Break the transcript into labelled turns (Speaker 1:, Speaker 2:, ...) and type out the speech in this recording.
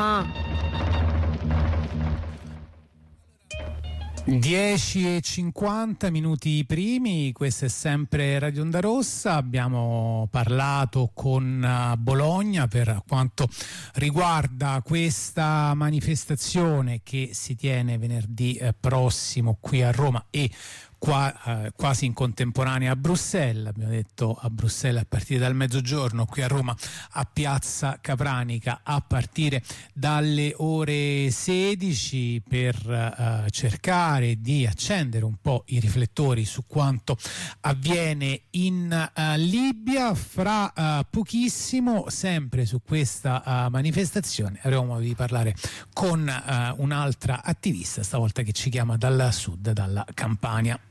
Speaker 1: 10:50 minuti primi, questa è sempre Radio Onda Rossa. Abbiamo parlato con Bologna per quanto riguarda questa manifestazione che si tiene venerdì prossimo qui a Roma e quasi in contemporanea a Bruxelles. Abbiamo detto a Bruxelles a partire dal mezzogiorno, qui a Roma a Piazza Capranica a partire dalle ore 16 per cercare di accendere un po' i riflettori su quanto avviene in Libia. Fra pochissimo, sempre su questa manifestazione, avremo modo di parlare con un'altra attivista, stavolta che ci chiama dal sud, dalla Campania.